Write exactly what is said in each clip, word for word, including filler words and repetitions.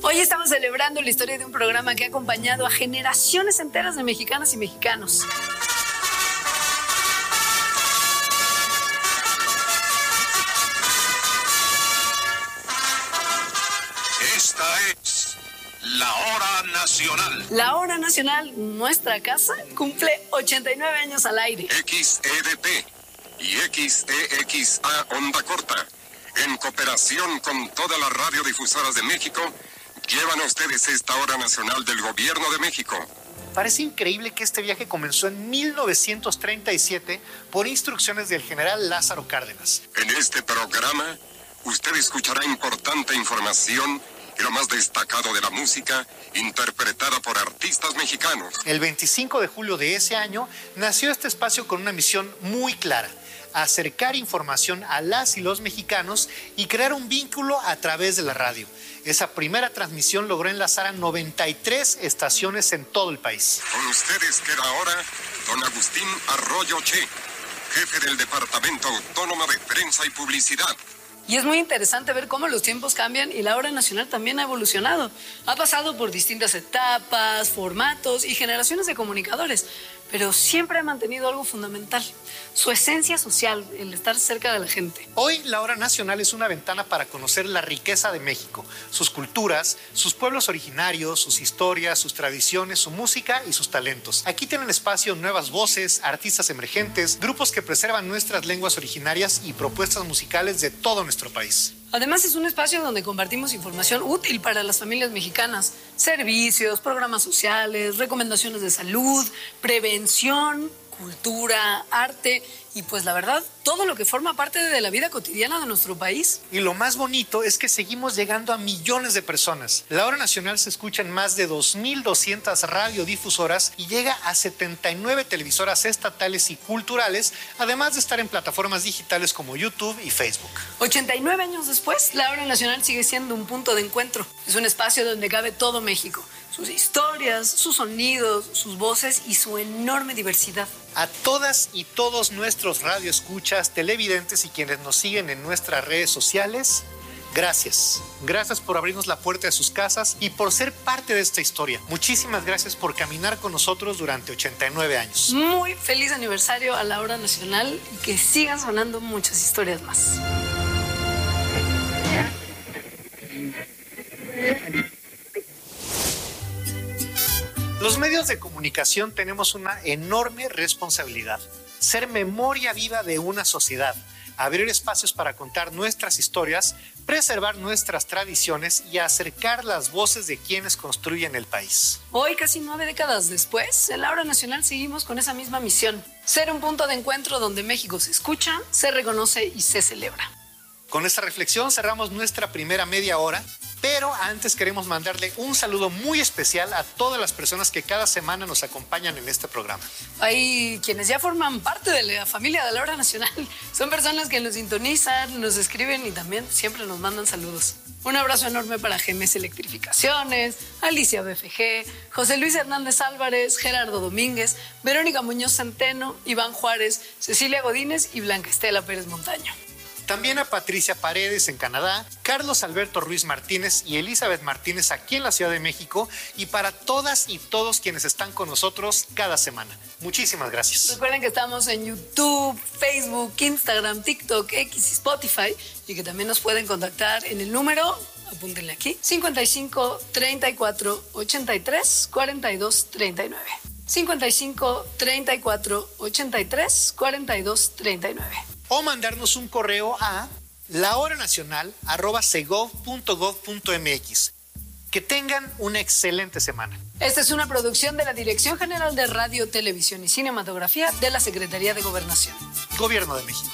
Hoy estamos celebrando la historia de un programa que ha acompañado a generaciones enteras de mexicanas y mexicanos. Esta es la Hora Nacional. La Hora Nacional, nuestra casa, cumple ochenta y nueve años al aire. X E D P y X E X A Onda Corta, en cooperación con todas las radiodifusoras de México, llevan a ustedes esta Hora Nacional del Gobierno de México. Parece increíble que este viaje comenzó en mil novecientos treinta y siete por instrucciones del general Lázaro Cárdenas. En este programa, usted escuchará importante información y lo más destacado de la música, interpretada por artistas mexicanos. El veinticinco de julio de ese año nació este espacio con una misión muy clara: acercar información a las y los mexicanos y crear un vínculo a través de la radio. Esa primera transmisión logró enlazar a noventa y tres estaciones en todo el país. Con ustedes queda ahora don Agustín Arroyo Che, jefe del Departamento Autónomo de Prensa y Publicidad. Y es muy interesante ver cómo los tiempos cambian y la Hora Nacional también ha evolucionado. Ha pasado por distintas etapas, formatos y generaciones de comunicadores, pero siempre ha mantenido algo fundamental: su esencia social, el estar cerca de la gente. Hoy la Hora Nacional es una ventana para conocer la riqueza de México, sus culturas, sus pueblos originarios, sus historias, sus tradiciones, su música y sus talentos. Aquí tienen espacio nuevas voces, artistas emergentes, grupos que preservan nuestras lenguas originarias y propuestas musicales de todo nuestro país. Además, es un espacio donde compartimos información útil para las familias mexicanas: servicios, programas sociales, recomendaciones de salud, prevención, cultura, arte y, pues la verdad, todo lo que forma parte de la vida cotidiana de nuestro país. Y lo más bonito es que seguimos llegando a millones de personas. La Hora Nacional se escucha en más de dos mil doscientas radiodifusoras y llega a setenta y nueve televisoras estatales y culturales, además de estar en plataformas digitales como YouTube y Facebook. ochenta y nueve años después, la Hora Nacional sigue siendo un punto de encuentro. Es un espacio donde cabe todo México: sus historias, sus sonidos, sus voces y su enorme diversidad. A todas y todos nuestros radioescuchas, televidentes y quienes nos siguen en nuestras redes sociales, gracias. Gracias por abrirnos la puerta de sus casas y por ser parte de esta historia. Muchísimas gracias por caminar con nosotros durante ochenta y nueve años. Muy feliz aniversario a la Hora Nacional y que sigan sonando muchas historias más. Los medios de comunicación tenemos una enorme responsabilidad: ser memoria viva de una sociedad, abrir espacios para contar nuestras historias, preservar nuestras tradiciones y acercar las voces de quienes construyen el país. Hoy, casi nueve décadas después, en la Hora Nacional seguimos con esa misma misión: ser un punto de encuentro donde México se escucha, se reconoce y se celebra. Con esta reflexión cerramos nuestra primera media hora, pero antes queremos mandarle un saludo muy especial a todas las personas que cada semana nos acompañan en este programa. Hay quienes ya forman parte de la familia de la Hora Nacional. Son personas que nos sintonizan, nos escriben y también siempre nos mandan saludos. Un abrazo enorme para G M S Electrificaciones, Alicia B F G, José Luis Hernández Álvarez, Gerardo Domínguez, Verónica Muñoz Centeno, Iván Juárez, Cecilia Godínez y Blanca Estela Pérez Montaño. También a Patricia Paredes en Canadá, Carlos Alberto Ruiz Martínez y Elizabeth Martínez aquí en la Ciudad de México, y para todas y todos quienes están con nosotros cada semana. Muchísimas gracias. Recuerden que estamos en YouTube, Facebook, Instagram, TikTok, X y Spotify, y que también nos pueden contactar en el número, apúntenle aquí, cincuenta y cinco, treinta y cuatro, ochenta y tres, cuarenta y dos, treinta y nueve. cincuenta y cinco, treinta y cuatro, ochenta y tres, cuarenta y dos, treinta y nueve. O mandarnos un correo a lahoranacional arroba segov punto gov punto mx. Que tengan una excelente semana. Esta es una producción de la Dirección General de Radio, Televisión y Cinematografía de la Secretaría de Gobernación. Gobierno de México.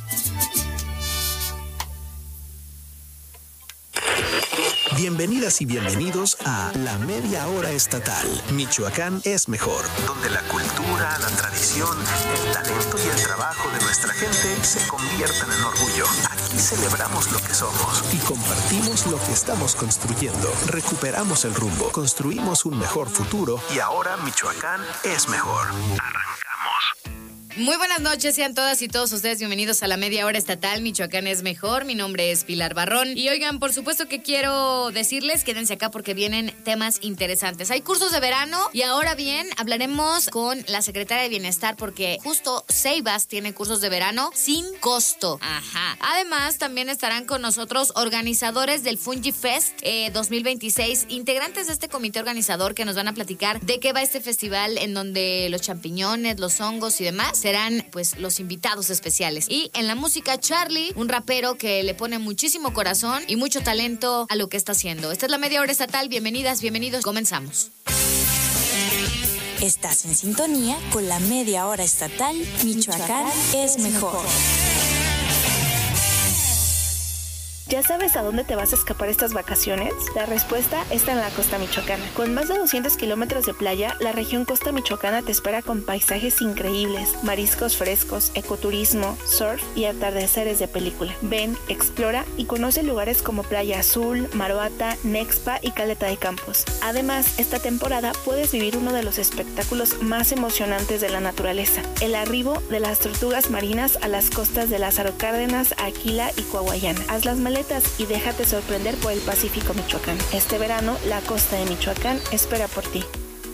Bienvenidas y bienvenidos a La Media Hora Estatal. Michoacán es mejor. Donde la cultura, la tradición, el talento y el trabajo de nuestra gente se convierten en orgullo. Aquí celebramos lo que somos y compartimos lo que estamos construyendo. Recuperamos el rumbo, construimos un mejor futuro y ahora Michoacán es mejor. Arrancamos. Muy buenas noches, sean todas y todos ustedes bienvenidos a la media hora estatal Michoacán es mejor. Mi nombre es Pilar Barrón y oigan, por supuesto que quiero decirles, quédense acá porque vienen temas interesantes. Hay cursos de verano y ahora bien, hablaremos con la secretaria de Bienestar porque justo Ceibas tiene cursos de verano sin costo. Ajá. Además, también estarán con nosotros organizadores del Fungi Fest eh, dos mil veintiséis, integrantes de este comité organizador que nos van a platicar de qué va este festival en donde los champiñones, los hongos y demás serán pues los invitados especiales. Y en la música, Charlie, un rapero que le pone muchísimo corazón y mucho talento a lo que está haciendo. Esta es la media hora estatal. Bienvenidas, bienvenidos. Comenzamos. Estás en sintonía con la media hora estatal Michoacán es mejor. ¿Ya sabes a dónde te vas a escapar estas vacaciones? La respuesta está en la costa michoacana. Con más de doscientos kilómetros de playa, la región costa michoacana te espera con paisajes increíbles, mariscos frescos, ecoturismo, surf y atardeceres de película. Ven, explora y conoce lugares como Playa Azul, Maroata, Nexpa y Caleta de Campos. Además, esta temporada puedes vivir uno de los espectáculos más emocionantes de la naturaleza, el arribo de las tortugas marinas a las costas de Lázaro Cárdenas, Aquila y Coahuayana. Haz las maletas y déjate sorprender por el Pacífico Michoacán. Este verano, la costa de Michoacán espera por ti.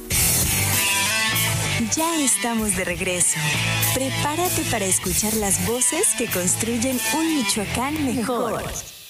Ya estamos de regreso. Prepárate para escuchar las voces que construyen un Michoacán mejor.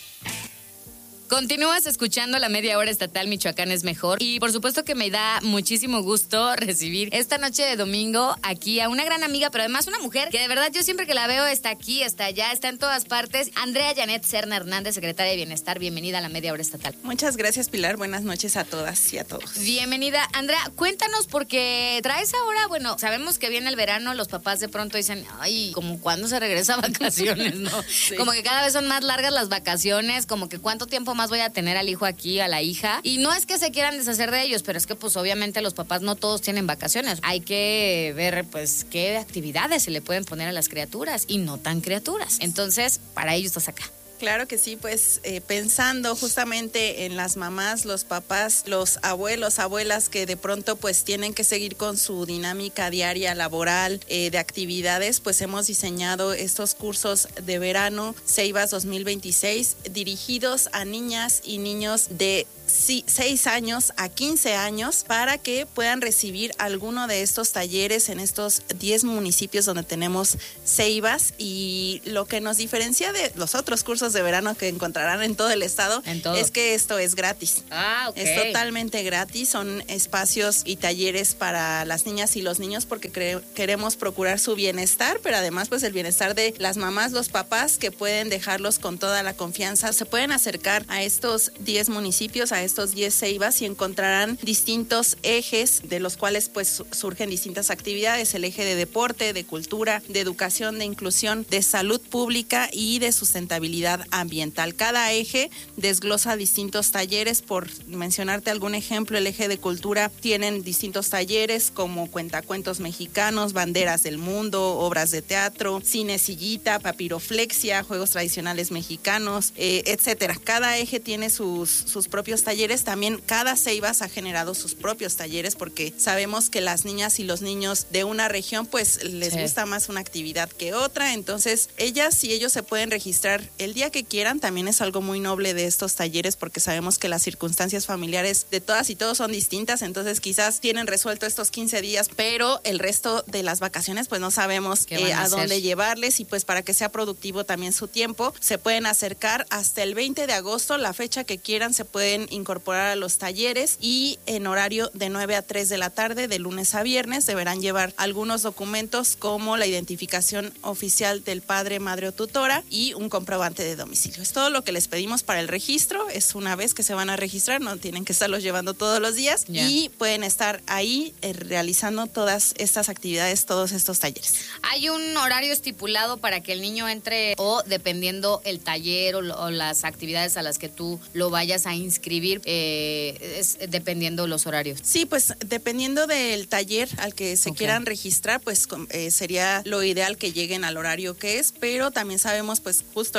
Continúas escuchando la media hora estatal Michoacán es mejor y por supuesto que me da muchísimo gusto recibir esta noche de domingo aquí a una gran amiga, pero además una mujer que de verdad yo siempre que la veo está aquí, está allá, está en todas partes. Andrea Janet Serna Hernández, secretaria de Bienestar, bienvenida a la media hora estatal. Muchas gracias, Pilar, buenas noches a todas y a todos. Bienvenida. Andrea, cuéntanos porque traes ahora, bueno, sabemos que viene el verano, los papás de pronto dicen, ay, como cuándo se regresa a vacaciones, ¿no? Sí. Como que cada vez son más largas las vacaciones, como que cuánto tiempo más voy a tener al hijo aquí, a la hija. Y no es que se quieran deshacer de ellos, pero es que pues obviamente los papás no todos tienen vacaciones. Hay que ver pues qué actividades se le pueden poner a las criaturas y no tan criaturas. Entonces, para ello estás acá. Claro que sí, pues eh, pensando justamente en las mamás, los papás, los abuelos, abuelas que de pronto pues tienen que seguir con su dinámica diaria laboral eh, de actividades, pues hemos diseñado estos cursos de verano Ceibas dos mil veintiséis dirigidos a niñas y niños de seis años a quince años para que puedan recibir alguno de estos talleres en estos diez municipios donde tenemos Ceibas. Y lo que nos diferencia de los otros cursos de verano que encontrarán en todo el estado es que esto es gratis. Ah, ok. Es totalmente gratis, son espacios y talleres para las niñas y los niños porque cre- queremos procurar su bienestar, pero además pues el bienestar de las mamás, los papás que pueden dejarlos con toda la confianza. Se pueden acercar a estos diez municipios, a estos diez Ceibas y encontrarán distintos ejes de los cuales pues surgen distintas actividades, el eje de deporte, de cultura, de educación, de inclusión, de salud pública y de sustentabilidad ambiental. Cada eje desglosa distintos talleres. Por mencionarte algún ejemplo, el eje de cultura tienen distintos talleres como cuentacuentos mexicanos, banderas del mundo, obras de teatro, cine sillita, papiroflexia, juegos tradicionales mexicanos, eh, etcétera. Cada eje tiene sus, sus propios talleres. También cada Ceibas ha generado sus propios talleres porque sabemos que las niñas y los niños de una región pues les sí. gusta más una actividad que otra. Entonces ellas y ellos se pueden registrar el día que quieran. También es algo muy noble de estos talleres porque sabemos que las circunstancias familiares de todas y todos son distintas, entonces quizás tienen resuelto estos quince días, pero el resto de las vacaciones pues no sabemos eh, a, a dónde llevarles y pues para que sea productivo también su tiempo, se pueden acercar hasta el veinte de agosto, la fecha que quieran, se pueden incorporar a los talleres y en horario de nueve a tres de la tarde, de lunes a viernes. Deberán llevar algunos documentos como la identificación oficial del padre, madre o tutora y un comprobante de domicilio. Es todo lo que les pedimos para el registro. Es una vez que se van a registrar, no tienen que estarlos llevando todos los días yeah. y pueden estar ahí eh, realizando todas estas actividades, todos estos talleres. ¿Hay un horario estipulado para que el niño entre o dependiendo el taller o, o las actividades a las que tú lo vayas a inscribir, eh, es dependiendo los horarios? Sí, pues dependiendo del taller al que se okay. quieran registrar, pues eh, sería lo ideal que lleguen al horario que es, pero también sabemos pues justo las realidades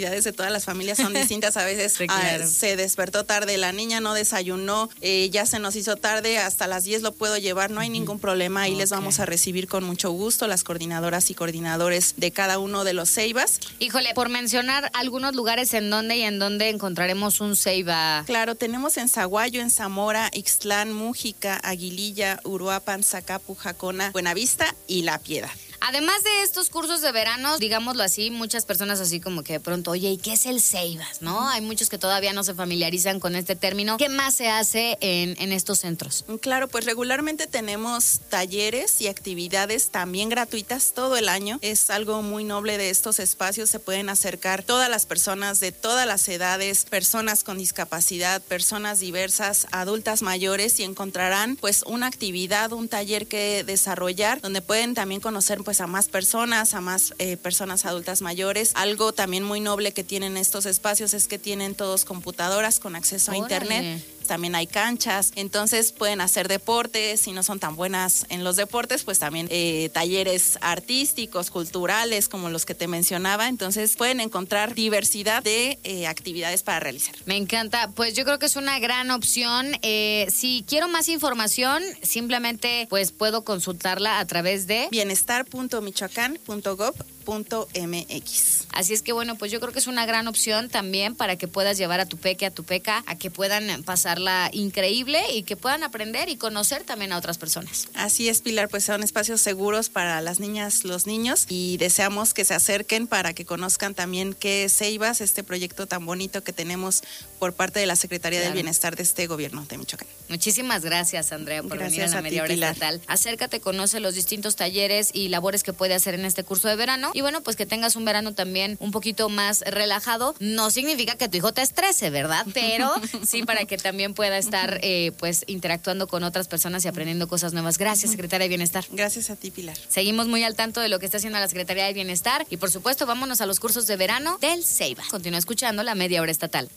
necesidades de todas las familias son distintas. A veces sí, claro. ah, se despertó tarde, la niña no desayunó, eh, ya se nos hizo tarde, hasta las diez lo puedo llevar, no hay uh-huh. ningún problema. Ahí okay. les vamos a recibir con mucho gusto, las coordinadoras y coordinadores de cada uno de los Ceibas. Híjole, por mencionar algunos lugares en donde y en donde encontraremos un Ceiba. Claro, tenemos en Zaguayo, en Zamora, Ixtlán, Mújica, Aguililla, Uruapan, Zacapu, Jacona, Buenavista y La Piedad. Además de estos cursos de verano, digámoslo así, muchas personas así como que de pronto, oye, ¿y qué es el Ceibas? ¿No? Hay muchos que todavía no se familiarizan con este término. ¿Qué más se hace en, en estos centros? Claro, pues regularmente tenemos talleres y actividades también gratuitas todo el año. Es algo muy noble de estos espacios. Se pueden acercar todas las personas de todas las edades, personas con discapacidad, personas diversas, adultas mayores, y encontrarán pues una actividad, un taller que desarrollar, donde pueden también conocer pues a más personas, a más eh, personas adultas mayores. Algo también muy noble que tienen estos espacios es que tienen todos computadoras con acceso Órale. a internet. También hay canchas, entonces pueden hacer deportes. Si no son tan buenas en los deportes, pues también eh, talleres artísticos, culturales, como los que te mencionaba. Entonces pueden encontrar diversidad de eh, actividades para realizar. Me encanta, pues yo creo que es una gran opción. Eh, si quiero más información, simplemente pues puedo consultarla a través de bienestar punto michoacán punto gob punto mx. Así es que bueno, pues yo creo que es una gran opción también para que puedas llevar a tu peque, a tu peca, a que puedan pasarla increíble y que puedan aprender y conocer también a otras personas. Así es, Pilar, pues son espacios seguros para las niñas, los niños, y deseamos que se acerquen para que conozcan también qué es Ceibas, este proyecto tan bonito que tenemos por parte de la Secretaría claro. del Bienestar de este gobierno de Michoacán. Muchísimas gracias, Andrea, por gracias venir a la a media ti, hora Pilar. estatal. Acércate, conoce los distintos talleres y labores que puede hacer en este curso de verano. Y bueno, pues que tengas un verano también un poquito más relajado. No significa que tu hijo te estrese, ¿verdad? Pero sí para que también pueda estar eh, pues interactuando con otras personas y aprendiendo cosas nuevas. Gracias, Secretaria de Bienestar. Gracias a ti, Pilar. Seguimos muy al tanto de lo que está haciendo la Secretaría de Bienestar y por supuesto vámonos a los cursos de verano del Ceiba. Continúa escuchando la media hora estatal.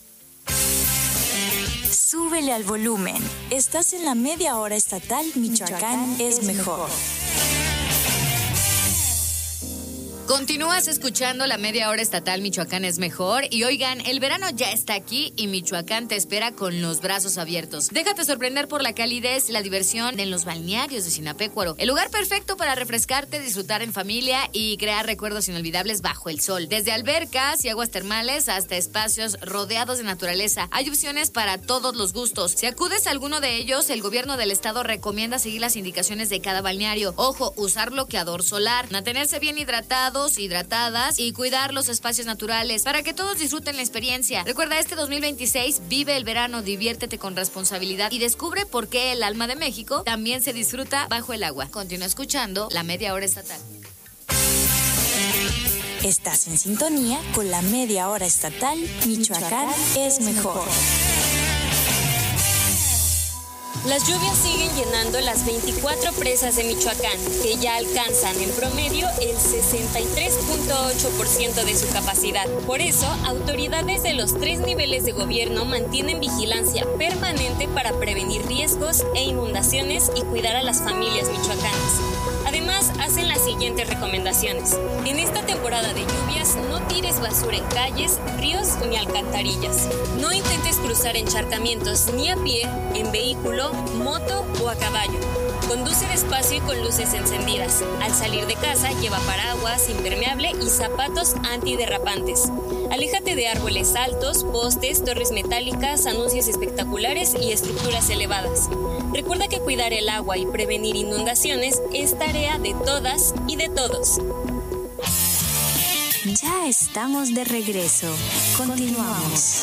Súbele al volumen. Estás en la media hora estatal Michoacán, Michoacán es, es mejor. mejor. Continúas escuchando la media hora estatal Michoacán es mejor. Y oigan, el verano ya está aquí y Michoacán te espera con los brazos abiertos. Déjate sorprender por la calidez y la diversión en los balnearios de Sinapecuaro. El lugar perfecto para refrescarte, disfrutar en familia y crear recuerdos inolvidables bajo el sol. Desde albercas y aguas termales hasta espacios rodeados de naturaleza. Hay opciones para todos los gustos. Si acudes a alguno de ellos, el gobierno del estado recomienda seguir las indicaciones de cada balneario. Ojo, usar bloqueador solar, mantenerse bien hidratado, hidratadas y cuidar los espacios naturales para que todos disfruten la experiencia. Recuerda, este dos mil veintiséis vive el verano, diviértete con responsabilidad y descubre por qué el alma de México también se disfruta bajo el agua. Continúa escuchando la media hora estatal. Estás en sintonía con la media hora estatal Michoacán, Michoacán es mejor. Las lluvias siguen llenando las veinticuatro presas de Michoacán, que ya alcanzan en promedio el sesenta y tres punto ocho por ciento de su capacidad. Por eso, autoridades de los tres niveles de gobierno mantienen vigilancia permanente para prevenir riesgos e inundaciones y cuidar a las familias michoacanas. Además, hacen las siguientes recomendaciones. En esta temporada de lluvias, no tires basura en calles, ríos ni alcantarillas. No intentes cruzar encharcamientos ni a pie, en vehículo, moto o a caballo. Conduce despacio y con luces encendidas. Al salir de casa, lleva paraguas, impermeable y zapatos antiderrapantes. Aléjate de árboles altos, postes, torres metálicas, anuncios espectaculares y estructuras elevadas. Recuerda que cuidar el agua y prevenir inundaciones es tarea de todas y de todos. Ya estamos de regreso. Continuamos.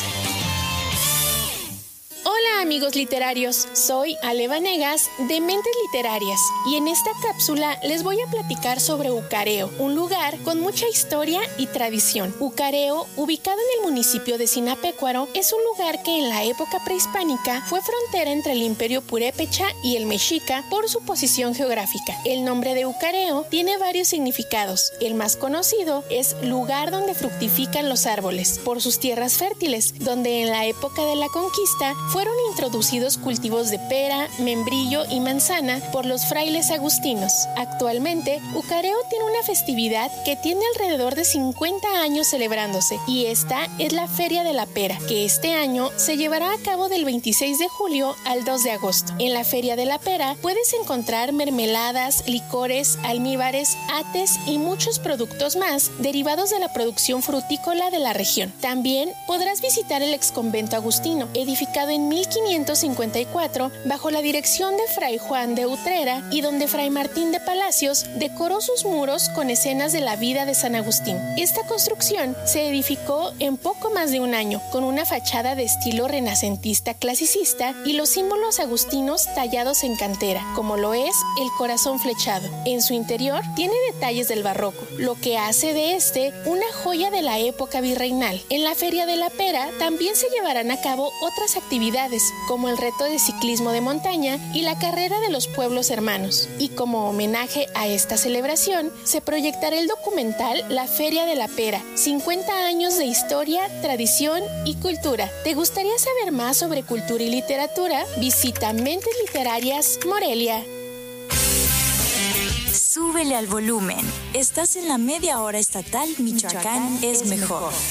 Hola amigos literarios, soy Ale Vanegas de Mentes Literarias y en esta cápsula les voy a platicar sobre Ucareo, un lugar con mucha historia y tradición. Ucareo, ubicado en el municipio de Sinapecuaro, es un lugar que en la época prehispánica fue frontera entre el Imperio Purépecha y el Mexica por su posición geográfica. El nombre de Ucareo tiene varios significados. El más conocido es lugar donde fructifican los árboles, por sus tierras fértiles, donde en la época de la conquista fueron introducidos cultivos de pera, membrillo y manzana por los frailes agustinos. Actualmente, Ucareo tiene una festividad que tiene alrededor de cincuenta años celebrándose, y esta es la Feria de la Pera, que este año se llevará a cabo del veintiséis de julio al dos de agosto. En la Feria de la Pera puedes encontrar mermeladas, licores, almíbares, ates y muchos productos más derivados de la producción frutícola de la región. También podrás visitar el exconvento agustino, edificado en mil quinientos cincuenta y cuatro bajo la dirección de Fray Juan de Utrera, y donde Fray Martín de Palacios decoró sus muros con escenas de la vida de San Agustín. Esta construcción se edificó en poco más de un año, con una fachada de estilo renacentista clasicista y los símbolos agustinos tallados en cantera, como lo es el corazón flechado. En su interior tiene detalles del barroco, lo que hace de este una joya de la época virreinal. En la Feria de la Pera también se llevarán a cabo otras actividades, como el reto de ciclismo de montaña y la carrera de los pueblos hermanos. Y como homenaje a esta celebración, se proyectará el documental La Feria de la Pera, cincuenta años de historia, tradición y cultura. ¿Te gustaría saber más sobre cultura y literatura? Visita Mentes Literarias Morelia. Súbele al volumen. Estás en la media hora estatal Michoacán, Michoacán es, es mejor. mejor.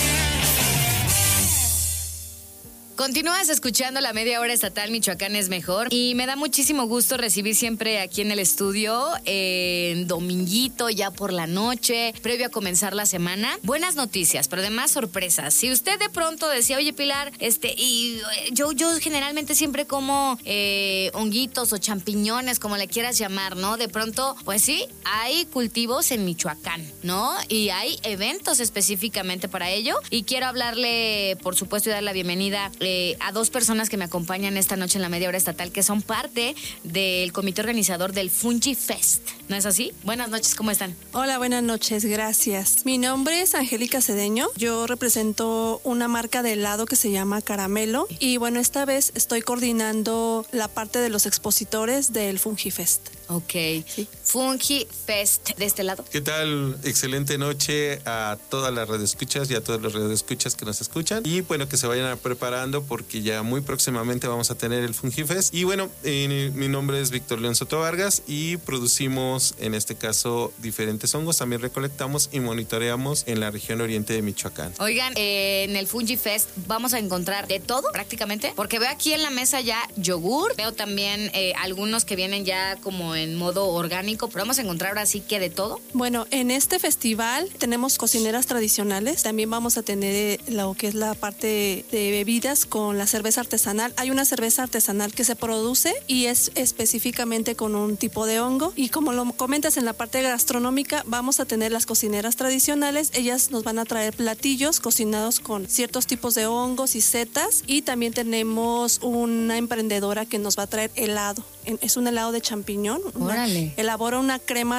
Continúas escuchando la media hora estatal Michoacán es mejor, y me da muchísimo gusto recibir siempre aquí en el estudio, en dominguito, ya por la noche, previo a comenzar la semana, buenas noticias, pero además sorpresas. Si usted de pronto decía, oye Pilar, este, y yo, yo generalmente siempre como eh, honguitos o champiñones, como le quieras llamar, ¿no? De pronto, pues sí, hay cultivos en Michoacán, ¿no? Y hay eventos específicamente para ello, y quiero hablarle, por supuesto, y dar la bienvenida Eh, a dos personas que me acompañan esta noche en la media hora estatal, que son parte del comité organizador del Fungi Fest. ¿No es así? Buenas noches, ¿cómo están? Hola, buenas noches, gracias. Mi nombre es Angélica Cedeño. Yo represento una marca de helado que se llama Caramelo, y bueno, esta vez estoy coordinando la parte de los expositores del Fungi Fest. Ok. Sí. Fungi Fest, de este lado. ¿Qué tal? Excelente noche a todas las radioescuchas y a todos los radioescuchas que nos escuchan. Y bueno, que se vayan preparando porque ya muy próximamente vamos a tener el Fungi Fest. Y bueno, eh, mi nombre es Víctor León Soto Vargas y producimos en este caso diferentes hongos. También recolectamos y monitoreamos en la región oriente de Michoacán. Oigan, eh, en el Fungi Fest vamos a encontrar de todo prácticamente, porque veo aquí en la mesa ya yogur, veo también eh, algunos que vienen ya como en modo orgánico, pero vamos a encontrar ahora sí que de todo. Bueno, en este festival tenemos cocineras tradicionales, también vamos a tener lo que es la parte de bebidas con la cerveza artesanal. Hay una cerveza artesanal que se produce y es específicamente con un tipo de hongo, y como lo comentas en la parte gastronómica, vamos a tener las cocineras tradicionales. Ellas nos van a traer platillos cocinados con ciertos tipos de hongos y setas, y también tenemos una emprendedora que nos va a traer helado. Es un helado de champiñón. Órale. Elabora una crema